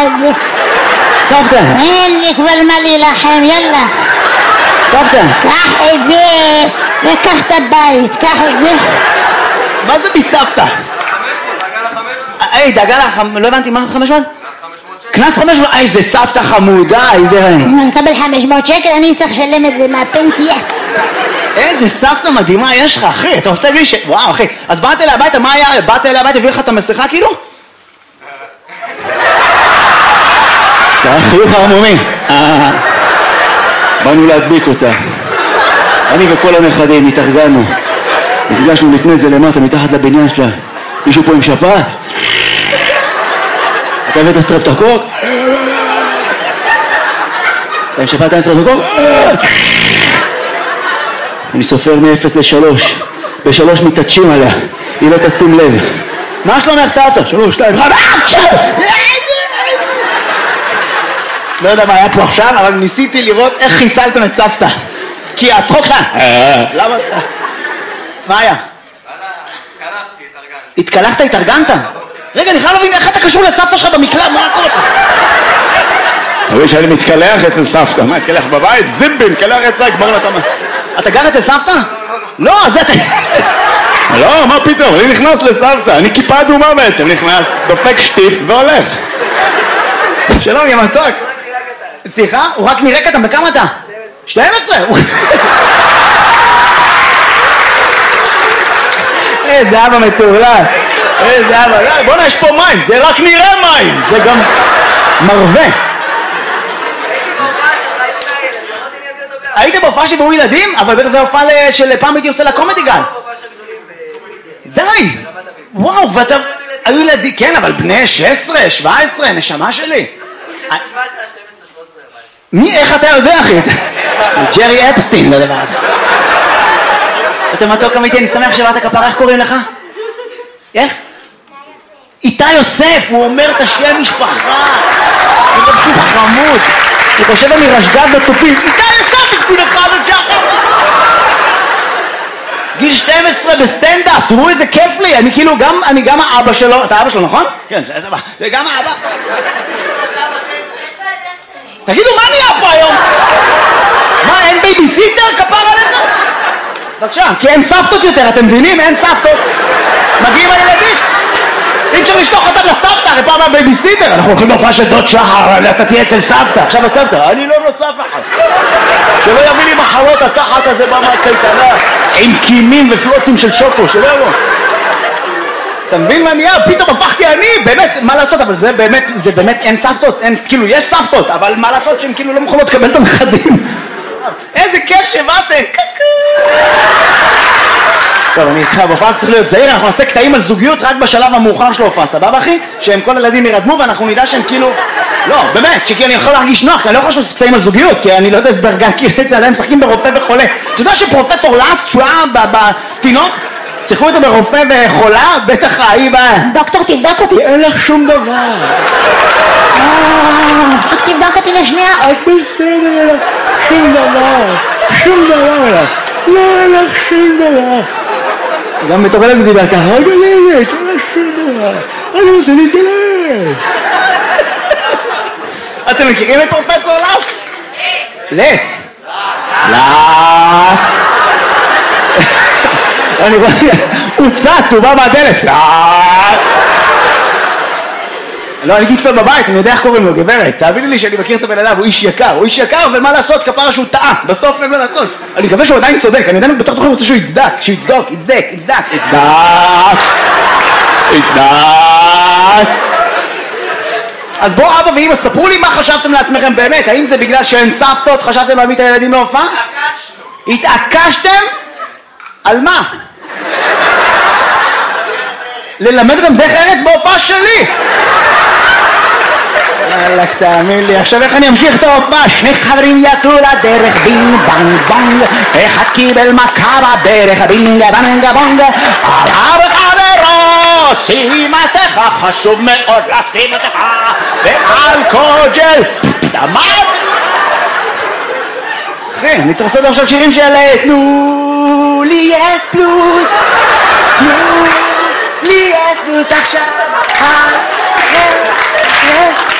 את זה. סבתא. אין לי כבר מה להילחם, יאללה. סבתא. קח את זה, וקח את הבית, קח את זה. מה זה מסבתא? דאגה לך, לא הבנתי, מה זה 500? קנס 500, איזה סבתא חמודה, איזה... אם אני אקבל 500 שקל, אני צריך לשלם את זה מהפנסיה. איזה סבתא מדהימה יש לך, אחי, אתה רוצה להגיד ש... וואו, אחי, אז באת אליי הביתה, מה היה? באת אליי הביתה, הביא לך את המסכה כאילו? זה היה חיוך ערמומי. באנו להדביק אותה. אני וכל הנכדים התארגנו. נפגשנו לפני זה למטה, מתחת לבניין שלה. מישהו פה עם שפעת? אתה הבאת סטרפטוקוק? אתה עם שפעת אין סטרפטוקוק? אני סופר מ-0 ל-3. ב-3 מתעטשים עליה. היא לא תשים לב. מה שלומך סבתא? 3, 2, 1. לא יודע מה היה פה עכשיו, אבל ניסיתי לראות איך חיסלתם את סבתא. כי הצחוק לך. למה? מה היה? התקלחת, התארגנת? רגע, אני חייב להבין איך אתה קשור לסבתא שלך במקלע, מה קורה פה? תראי שאני מתקלח אצל סבתא, מה, התקלח בבית? זימבי, מתקלח אצלה, כבר נתמה. אתה גר אצל סבתא? לא, אז אתה... לא, מה פתאום, אני נכנס לסבתא, אני כיפה אדומה בעצם, נכנס, דופק שטיף והולך. שלום, יא מתוק. סליחה? הוא רק נראה קטן, בכמה אתה? 12? איזה אבא מטורלל. איזה אבא, בוא'נה, יש פה מים, זה רק נראה מים, זה גם מרווה. הייתי בהופעה שבאו ילדים, אבל בטח זה הופעה של פעם הייתי עושה לקומדי גל. די! וואו, ואתה... היו ילדים, כן, אבל בני 16, 17, נשמה שלי. 17, 12, 13. מי, איך אתה יודע, אחי? ג'רי אפסטין, לדבר הזה. אתה מתוק אמיתי, אני שמח שבאת כפרה, איך קוראים לך? איך? איתי יוסף, הוא אומר את השם משפחה. הוא אומר שהוא חמוד. הוא חושב אני רשגז בצופים. איתי יוסף, תפקוד אחד ושחר. גיל 12 בסטנדאפ, תראו איזה כיף לי. אני כאילו גם, אני גם האבא שלו. אתה אבא שלו, נכון? כן, זה גם האבא. תגידו, מה נהיה פה היום? מה, אין בייביסיטר? כפר עליך? בבקשה, כי אין סבתות יותר, אתם מבינים? אין סבתות. מגיעים הילדים. אי אפשר לשלוח אותם לסבתא, הרי פעם הבייביסיטר. אנחנו הולכים להופעה של דוד שחר, אתה תהיה אצל סבתא. עכשיו הסבתא, אני לא נוסף אחד. שלא יביא לי מחלות התחת הזה במקייטנה, עם קימים ופלוצים של שוקו, שלא יבוא. אתה מבין מה נהיה? פתאום הפכתי אני, באמת, מה לעשות? אבל זה באמת אין סבתות, כאילו יש סבתות, אבל מה לעשות שהן כאילו לא מוכנות לקבל את הנכדים? איזה כיף שבאתם, קקו. טוב, אני איתך, בהופעה צריך להיות זהיר, אנחנו נעשה קטעים על זוגיות רק בשלב המאוחר של ההופעה, סבבה אחי? שהם כל הילדים ירדמו ואנחנו נדע שהם כאילו... לא, באמת, שכי אני יכול להרגיש נוח, כי אני לא יכול לעשות קטעים על זוגיות, כי אני לא יודע איזה דרגה, כי זה עדיין משחקים ברופא וחולה. אתה יודע שפרופסור לאסט, שהוא היה בתינוק, שיחקו אותו ברופא וחולה, בטח ההיא דוקטור, תבדוק אותי. אין לך שום דבר. רק תבדוק אותי לשנייה. את בסדר, שום דבר. שום דבר. לא, אין לך שום דבר. גם בתור ילד דיבר ככה, רגע ילד, אין לך שום דבר. אני רוצה להתגלש. אתם מכירים את פרופסור לס? לס. לס. אני רואה, הוא צץ, הוא בא מהדלת. לא, אני הייתי אצלו בבית, אני יודע איך קוראים לו, גברת. תאמיני לי שאני מכיר את הבן אדם, הוא איש יקר. הוא איש יקר, ומה לעשות? כפרה שהוא טעה. בסוף אין מה לעשות. אני מקווה שהוא עדיין צודק. אני עדיין בטח תוכל רוצה שהוא יצדק. שהוא יצדוק, יצדק, יצדק, יצדק. יצדק. אז בואו אבא ואמא, ספרו לי מה חשבתם לעצמכם באמת. האם זה בגלל שאין סבתות, חשבתם להביא את הילדים להופעה? התעקשתם? על מה? ללמד אותם דרך ארץ בהופעה שלי. אלק, תאמין לי, עכשיו איך אני אמשיך את ההופעה? שני חברים יצאו לדרך, בינג בנג בונג, אחד קיבל מכה בדרך, בינג בנג בונג, עליו חברו, שים מסכה, חשוב מאוד לשים מסכה, ואלכוג'ל, דמד. אחי, אני צריך לעשות עכשיו שירים של תנו לי אס פלוס, תנו לי אס פלוס עכשיו,